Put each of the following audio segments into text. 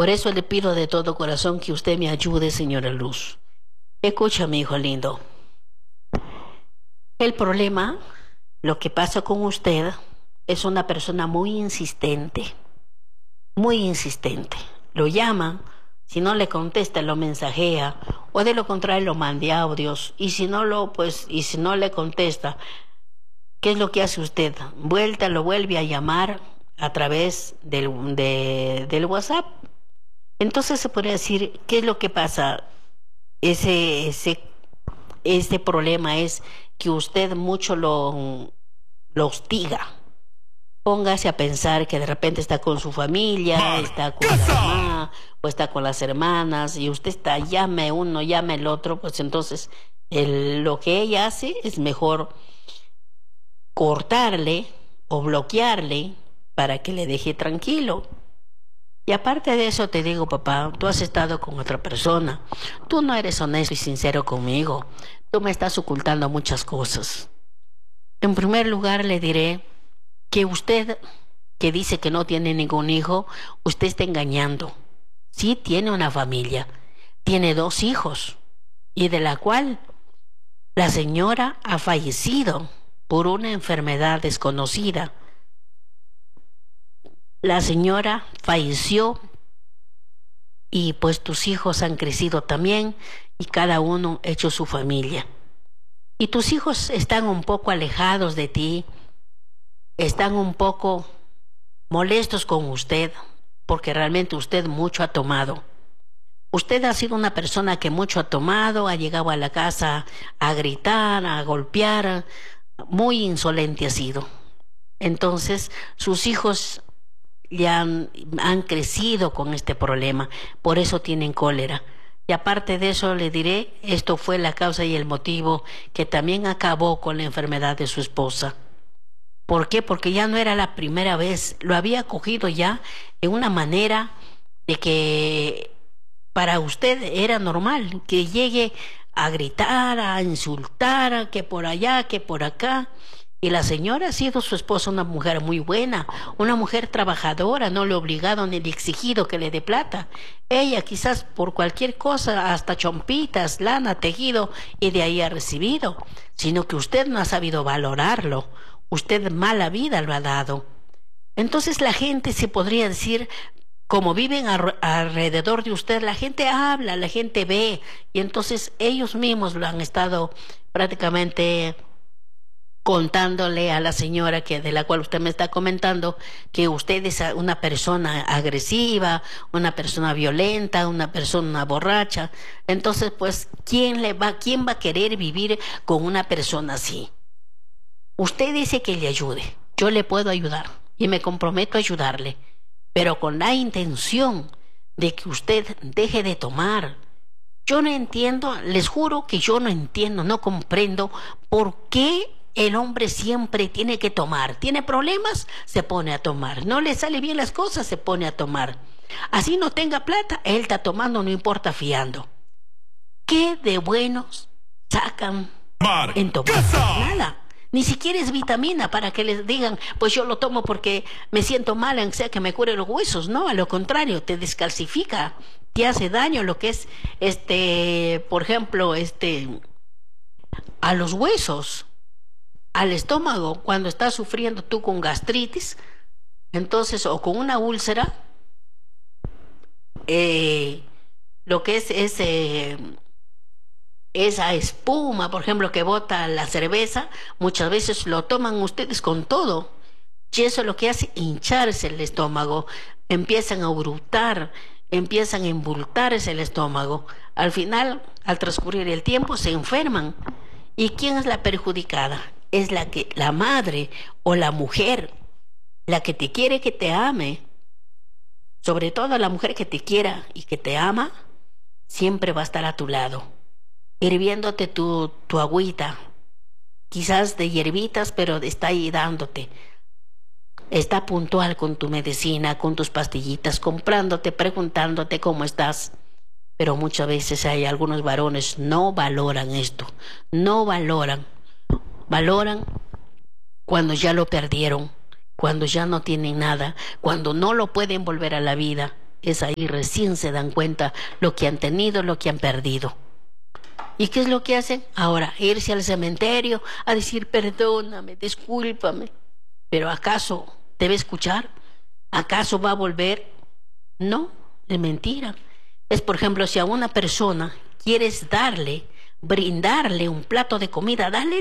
Por eso le pido de todo corazón que usted me ayude, señora Luz. Escucha, mi hijo lindo. El problema, lo que pasa con usted, es una persona muy insistente. Muy insistente. Lo llama, si no le contesta, lo mensajea, o de lo contrario lo mande audios, y si no le contesta, ¿qué es lo que hace usted? Lo vuelve a llamar a través del WhatsApp. Entonces se podría decir, ¿qué es lo que pasa? Este problema es que usted mucho lo hostiga. Póngase a pensar que de repente está con su familia, está con la mamá, o está con las hermanas, y usted está, llame uno, llame el otro, pues entonces lo que ella hace es mejor cortarle o bloquearle para que le deje tranquilo. Y aparte de eso te digo, papá, tú has estado con otra persona. Tú no eres honesto y sincero conmigo. Tú me estás ocultando muchas cosas. En primer lugar le diré que usted, que dice que no tiene ningún hijo, usted está engañando. Sí tiene una familia, tiene 2 hijos, y de la cual la señora ha fallecido por una enfermedad desconocida. La señora falleció y pues tus hijos han crecido también y cada uno ha hecho su familia. Y tus hijos están un poco alejados de ti, están un poco molestos con usted, porque realmente usted mucho ha tomado. Usted ha sido una persona que mucho ha tomado, ha llegado a la casa a gritar, a golpear, muy insolente ha sido. Entonces, sus hijos ya han crecido con este problema, por eso tienen cólera. Y aparte de eso le diré, esto fue la causa y el motivo que también acabó con la enfermedad de su esposa. ¿Por qué? Porque ya no era la primera vez, lo había cogido ya en una manera de que para usted era normal que llegue a gritar, a insultar, que por allá, que por acá. Y la señora ha sido su esposa una mujer muy buena, una mujer trabajadora, no le ha obligado ni le ha exigido que le dé plata. Ella quizás por cualquier cosa, hasta chompitas, lana, tejido, y de ahí ha recibido, sino que usted no ha sabido valorarlo. Usted mala vida lo ha dado. Entonces la gente, se podría decir, como viven alrededor de usted, la gente habla, la gente ve, y entonces ellos mismos lo han estado prácticamente contándole a la señora de la cual usted me está comentando, que usted es una persona agresiva, una persona violenta, una persona borracha. Entonces, pues, ¿quién va a querer vivir con una persona así? Usted dice que le ayude. Yo le puedo ayudar y me comprometo a ayudarle, pero con la intención de que usted deje de tomar. Yo no entiendo, les juro que yo no entiendo, no comprendo por qué el hombre siempre tiene que tomar. Tiene problemas, se pone a tomar. No le sale bien las cosas, se pone a tomar. Así no tenga plata, él está tomando, no importa, fiando. ¿Qué de buenos sacan en tomar? Nada. Ni siquiera es vitamina para que les digan, pues yo lo tomo porque me siento mal, aunque sea que me cure los huesos. No, a lo contrario, te descalcifica, te hace daño lo que es, por ejemplo, a los huesos, al estómago, cuando estás sufriendo tú con gastritis, entonces, o con una úlcera, lo que es esa espuma, por ejemplo, que bota la cerveza, muchas veces lo toman ustedes con todo, y eso es lo que hace hincharse el estómago, empiezan a brutar, empiezan a embultarse el estómago. Al final, al transcurrir el tiempo, se enferman. ¿Y quién es la perjudicada? Es la madre o la mujer, la que te quiere, que te ame. Sobre todo la mujer que te quiera y que te ama, siempre va a estar a tu lado, hirviéndote tu agüita, quizás de hierbitas, pero está ahí dándote. Está puntual con tu medicina, con tus pastillitas, comprándote, preguntándote cómo estás. Pero muchas veces hay algunos varones no valoran esto, no valoran cuando ya lo perdieron, cuando ya no tienen nada, cuando no lo pueden volver a la vida. es ahí recién se dan cuenta lo que han tenido, lo que han perdido. ¿Y qué es lo que hacen? Ahora, irse al cementerio a decir perdóname, discúlpame. ¿Pero acaso debe escuchar? ¿Acaso va a volver? No, es mentira. Es, por ejemplo, si a una persona quieres brindarle un plato de comida, dale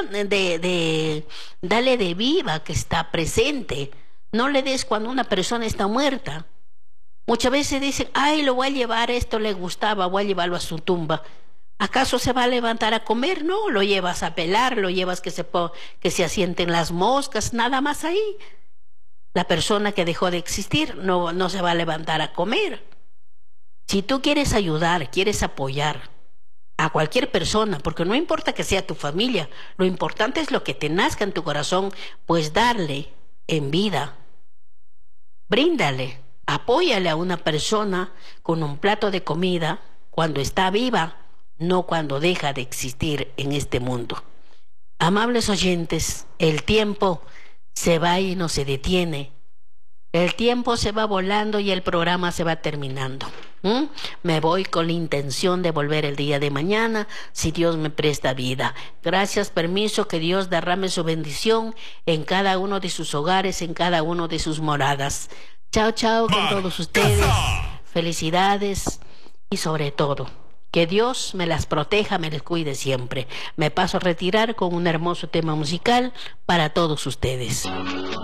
dale de viva que está presente. No le des cuando una persona está muerta. Muchas veces dicen, ay, lo voy a llevar, esto le gustaba, voy a llevarlo a su tumba. ¿Acaso se va a levantar a comer? No, lo llevas a pelar, lo llevas que se asienten las moscas, nada más ahí. La persona que dejó de existir no se va a levantar a comer. Si tú quieres ayudar, quieres apoyar a cualquier persona, porque no importa que sea tu familia, lo importante es lo que te nazca en tu corazón, pues darle en vida. Bríndale, apóyale a una persona con un plato de comida cuando está viva, no cuando deja de existir en este mundo. Amables oyentes, el tiempo se va y no se detiene. El tiempo se va volando y el programa se va terminando. Me voy con la intención de volver el día de mañana, si Dios me presta vida. Gracias, permiso, que Dios derrame su bendición en cada uno de sus hogares, en cada uno de sus moradas. Chao, chao con todos ustedes. Felicidades y sobre todo, que Dios me las proteja, me les cuide siempre. Me paso a retirar con un hermoso tema musical para todos ustedes.